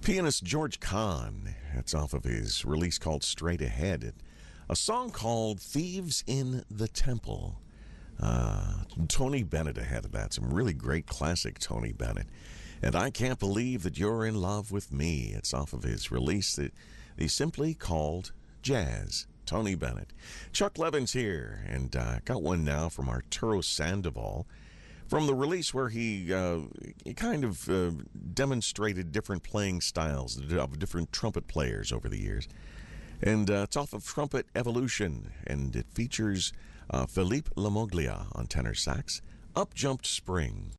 Pianist George Kahn, that's off of his release called Straight Ahead. A song called Thieves in the Temple. Tony Bennett ahead of that. Some really great classic Tony Bennett. And I Can't Believe That You're in Love with Me. It's off of his release that he simply called Jazz. Tony Bennett. Chuck Levin's here, and got one now from Arturo Sandoval. From the release where he kind of demonstrated different playing styles of different trumpet players over the years. And it's off of Trumpet Evolution, and it features Philippe Lamoglia on tenor sax, Up Jumped Spring.